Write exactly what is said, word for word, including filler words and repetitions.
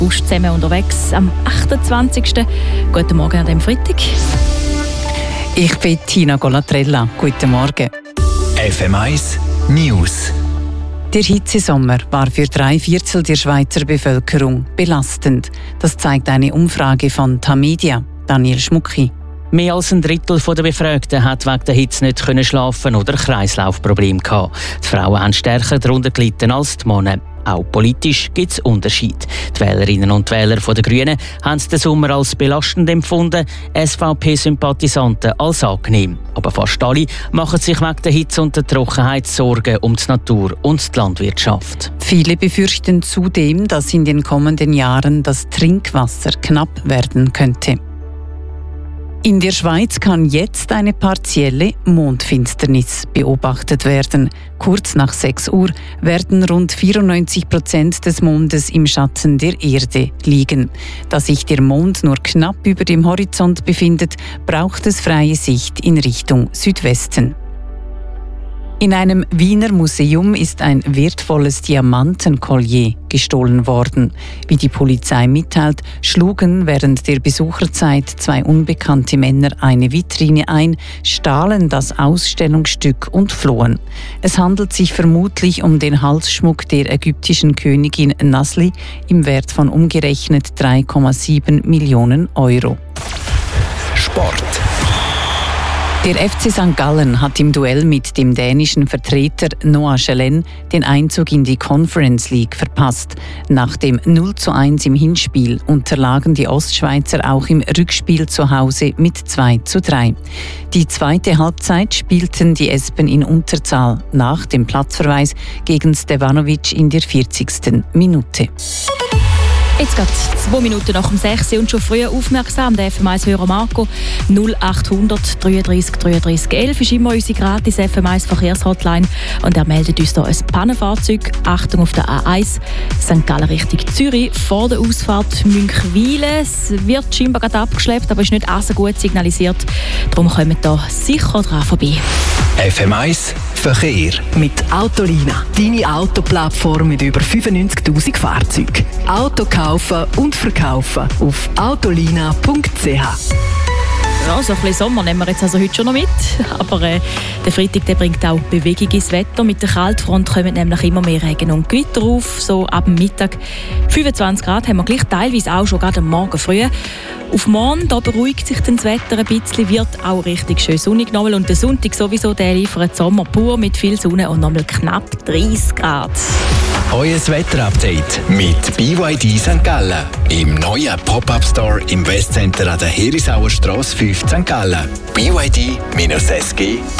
August zusammen unterwegs am achtundzwanzigsten Guten Morgen an diesem Freitag. Ich bin Tina Golatrella. Guten Morgen. F M eins News. Der Hitzesommer war für drei Viertel der Schweizer Bevölkerung belastend. Das zeigt eine Umfrage von Tamedia. Daniel Schmucki. Mehr als ein Drittel der Befragten hat wegen der Hitze nicht schlafen oder Kreislaufprobleme gehabt. Die Frauen haben stärker darunter gelitten als die Männer. Auch politisch gibt es Unterschiede. Die Wählerinnen und Wähler der Grünen haben den Sommer als belastend empfunden, S V P-Sympathisanten als angenehm. Aber fast alle machen sich wegen der Hitze und der Trockenheit Sorgen um die Natur und die Landwirtschaft. Viele befürchten zudem, dass in den kommenden Jahren das Trinkwasser knapp werden könnte. In der Schweiz kann jetzt eine partielle Mondfinsternis beobachtet werden. Kurz nach sechs Uhr werden rund vierundneunzig Prozent des Mondes im Schatten der Erde liegen. Da sich der Mond nur knapp über dem Horizont befindet, braucht es freie Sicht in Richtung Südwesten. In einem Wiener Museum ist ein wertvolles Diamantenkollier gestohlen worden. Wie die Polizei mitteilt, schlugen während der Besucherzeit zwei unbekannte Männer eine Vitrine ein, stahlen das Ausstellungsstück und flohen. Es handelt sich vermutlich um den Halsschmuck der ägyptischen Königin Nasli im Wert von umgerechnet drei Komma sieben Millionen Euro. Sport. Der F C Sankt Gallen hat im Duell mit dem dänischen Vertreter Noah Schelen den Einzug in die Conference League verpasst. Nach dem null zu eins im Hinspiel unterlagen die Ostschweizer auch im Rückspiel zu Hause mit zwei zu drei. Die zweite Halbzeit spielten die Espen in Unterzahl nach dem Platzverweis gegen Stevanovic in der vierzigsten Minute. Jetzt geht es zwei Minuten nach dem sechs und schon früh aufmerksam. Der F M eins-Hörer Marco null achthundert dreiunddreißig dreiunddreißig elf ist immer unsere gratis F M eins Verkehrshotline und er meldet uns hier ein Pannenfahrzeug. Achtung auf der A eins, Sankt Gallen Richtung Zürich, vor der Ausfahrt Münchwilen. Es wird scheinbar gerade abgeschleppt, aber ist nicht so gut signalisiert. Darum kommen wir da sicher dran vorbei. F M eins Verkehr. Mit Autolina, deine Autoplattform mit über fünfundneunzigtausend Fahrzeugen. Auto kaufen und verkaufen auf autolina punkt c h. Ja, so ein bisschen Sommer nehmen wir jetzt also heute schon noch mit. Aber äh, der Freitag der bringt auch Bewegung ins Wetter. Mit der Kaltfront kommen nämlich immer mehr Regen und Gewitter auf. So ab dem Mittag fünfundzwanzig Grad haben wir gleich teilweise auch schon gerade am Morgen früh. Auf morgen da beruhigt sich das Wetter ein bisschen, wird auch richtig schön sonnig nochmal. Und der Sonntag sowieso, der liefert Sommer pur mit viel Sonne und nochmal knapp dreißig Grad. Euer Wetterupdate mit B Y D Sankt Gallen. Im neuen Pop-Up-Store im Westcenter an der Herisauer Strasse fünf Sankt Gallen. b y d dash s g